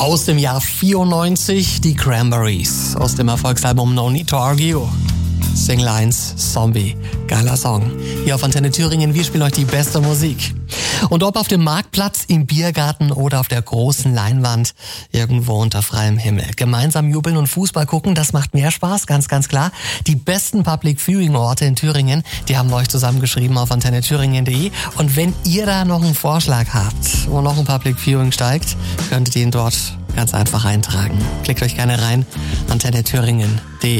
Aus dem Jahr 94 die Cranberries. Aus dem Erfolgsalbum No Need to Argue. Single 1, Zombie. Geiler Song. Hier auf Antenne Thüringen, wir spielen euch die beste Musik. Und ob auf dem Marktplatz, im Biergarten oder auf der großen Leinwand, irgendwo unter freiem Himmel. Gemeinsam jubeln und Fußball gucken, das macht mehr Spaß, ganz, ganz klar. Die besten Public Viewing Orte in Thüringen, die haben wir euch zusammengeschrieben auf antennethüringen.de. Und wenn ihr da noch einen Vorschlag habt, wo noch ein Public Viewing steigt, könntet ihr ihn dort ganz einfach eintragen. Klickt euch gerne rein, antennethüringen.de.